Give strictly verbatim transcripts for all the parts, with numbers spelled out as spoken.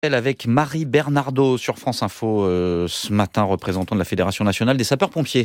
Avec Marie Bernardo sur France Info euh, ce matin, représentant de la Fédération nationale des sapeurs-pompiers.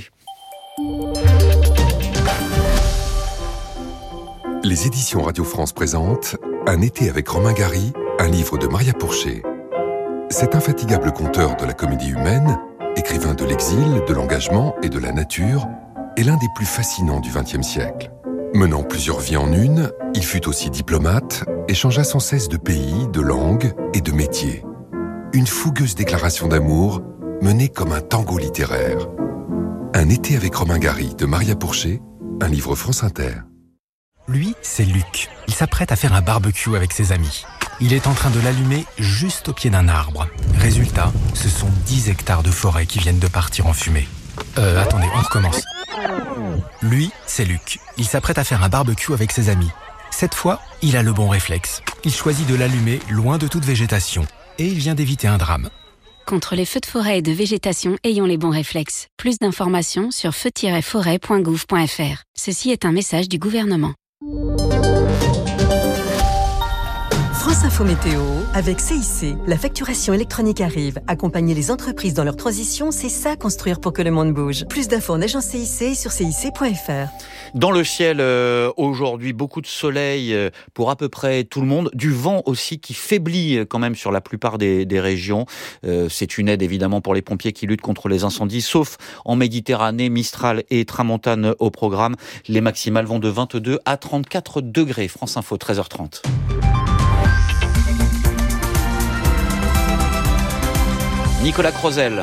Les éditions Radio France présentent Un été avec Romain Gary, un livre de Maria Pourchet. Cet infatigable conteur de la comédie humaine, écrivain de l'exil, de l'engagement et de la nature, est l'un des plus fascinants du vingtième siècle. Menant plusieurs vies en une, il fut aussi diplomate et changea sans cesse de pays, de langue et de métier. Une fougueuse déclaration d'amour menée comme un tango littéraire. Un été avec Romain Gary de Maria Pourchet, un livre France Inter. Lui, c'est Luc. Il s'apprête à faire un barbecue avec ses amis. Il est en train de l'allumer juste au pied d'un arbre. Résultat, ce sont dix hectares de forêt qui viennent de partir en fumée. Euh, attendez, on recommence. Lui, c'est Luc. Il s'apprête à faire un barbecue avec ses amis. Cette fois, il a le bon réflexe. Il choisit de l'allumer loin de toute végétation. Et il vient d'éviter un drame. Contre les feux de forêt et de végétation, ayons les bons réflexes. Plus d'informations sur feu tiret forêt point gouv point f r. Ceci est un message du gouvernement. France Info Météo, avec C I C, la facturation électronique arrive. Accompagner les entreprises dans leur transition, c'est ça construire pour que le monde bouge. Plus d'infos en agence C I C sur C I C point F R. Dans le ciel, euh, aujourd'hui, beaucoup de soleil euh, pour à peu près tout le monde. Du vent aussi qui faiblit euh, quand même sur la plupart des, des régions. Euh, c'est une aide évidemment pour les pompiers qui luttent contre les incendies, sauf en Méditerranée, Mistral et Tramontane au programme. Les maximales vont de vingt-deux à trente-quatre degrés. France Info, treize heures trente. Nicolas Crozel.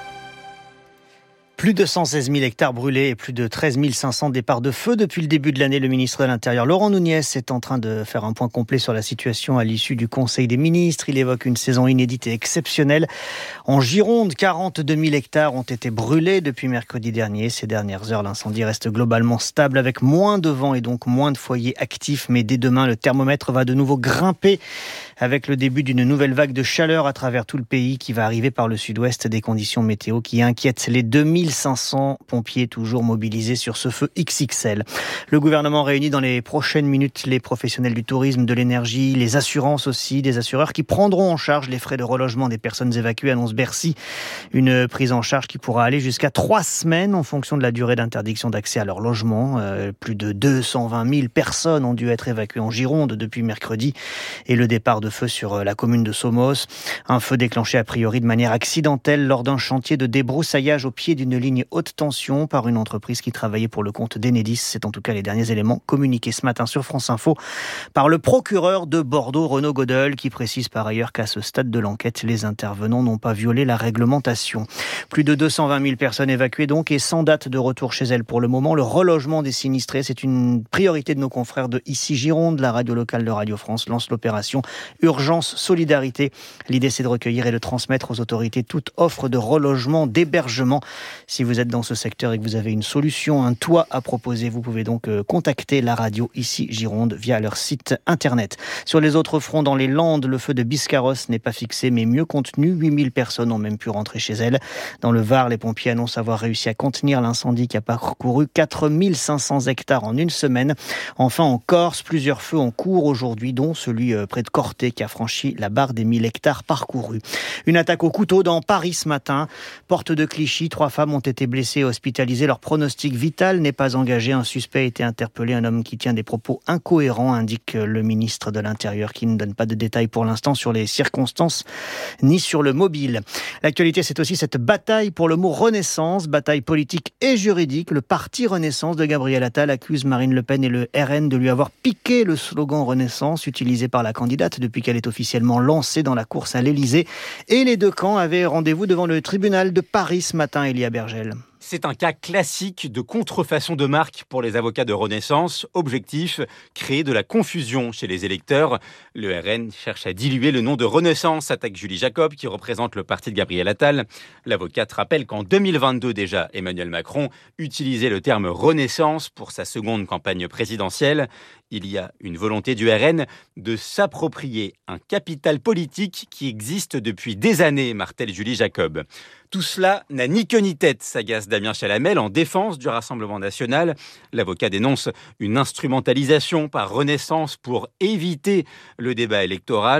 Plus de cent seize mille hectares brûlés et plus de treize mille cinq cents départs de feu depuis le début de l'année. Le ministre de l'Intérieur, Laurent Nunez, est en train de faire un point complet sur la situation à l'issue du Conseil des ministres. Il évoque une saison inédite et exceptionnelle. En Gironde, quarante-deux mille hectares ont été brûlés depuis mercredi dernier. Ces dernières heures, l'incendie reste globalement stable avec moins de vent et donc moins de foyers actifs. Mais dès demain, le thermomètre va de nouveau grimper avec le début d'une nouvelle vague de chaleur à travers tout le pays qui va arriver par le sud-ouest. Des conditions météo qui inquiètent les deux mille cinq cents pompiers toujours mobilisés sur ce feu X X L. Le gouvernement réunit dans les prochaines minutes les professionnels du tourisme, de l'énergie, les assurances aussi, des assureurs qui prendront en charge les frais de relogement des personnes évacuées, annonce Bercy. Une prise en charge qui pourra aller jusqu'à trois semaines en fonction de la durée d'interdiction d'accès à leur logement. Euh, plus de deux cent vingt mille personnes ont dû être évacuées en Gironde depuis mercredi et le départ de feu sur la commune de Somos. Un feu déclenché a priori de manière accidentelle lors d'un chantier de débroussaillage au pied d'une ligne haute tension par une entreprise qui travaillait pour le compte d'Enedis. C'est en tout cas les derniers éléments communiqués ce matin sur France Info par le procureur de Bordeaux, Renaud Godel, qui précise par ailleurs qu'à ce stade de l'enquête, les intervenants n'ont pas violé la réglementation. Plus de deux cent vingt mille personnes évacuées donc et sans date de retour chez elles pour le moment. Le relogement des sinistrés, c'est une priorité de nos confrères de Ici Gironde. La radio locale de Radio France lance l'opération Urgence Solidarité. L'idée, c'est de recueillir et de transmettre aux autorités toute offre de relogement, d'hébergement. Si vous êtes dans ce secteur et que vous avez une solution, un toit à proposer, vous pouvez donc contacter la radio Ici Gironde via leur site internet. Sur les autres fronts, dans les Landes, le feu de Biscarrosse n'est pas fixé mais mieux contenu. huit mille personnes ont même pu rentrer chez elles. Dans le Var, les pompiers annoncent avoir réussi à contenir l'incendie qui a parcouru quatre mille cinq cents hectares en une semaine. Enfin, en Corse, plusieurs feux en cours aujourd'hui, dont celui près de Corté qui a franchi la barre des mille hectares parcourus. Une attaque au couteau dans Paris ce matin. Porte de Clichy, trois femmes ont été blessées et hospitalisées. Leur pronostic vital n'est pas engagé. Un suspect a été interpellé. Un homme qui tient des propos incohérents, indique le ministre de l'Intérieur, qui ne donne pas de détails pour l'instant sur les circonstances ni sur le mobile. L'actualité, c'est aussi cette bataille pour le mot Renaissance, bataille politique et juridique. Le parti Renaissance de Gabriel Attal accuse Marine Le Pen et le R N de lui avoir piqué le slogan Renaissance utilisé par la candidate depuis qu'elle est officiellement lancée dans la course à l'Élysée. Et les deux camps avaient rendez-vous devant le tribunal de Paris ce matin, Elia Bergel. C'est un cas classique de contrefaçon de marque pour les avocats de Renaissance. Objectif, créer de la confusion chez les électeurs. Le R N cherche à diluer le nom de Renaissance, attaque Julie Jacob, qui représente le parti de Gabriel Attal. L'avocate rappelle qu'en deux mille vingt-deux déjà, Emmanuel Macron utilisait le terme Renaissance pour sa seconde campagne présidentielle. Il y a une volonté du R N de s'approprier un capital politique qui existe depuis des années, martèle Julie Jacob. Tout cela n'a ni queue ni tête, s'agace Damien Chalamel en défense du Rassemblement national. L'avocat dénonce une instrumentalisation par Renaissance pour éviter le débat électoral.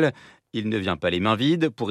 Il ne vient pas les mains vides. Pour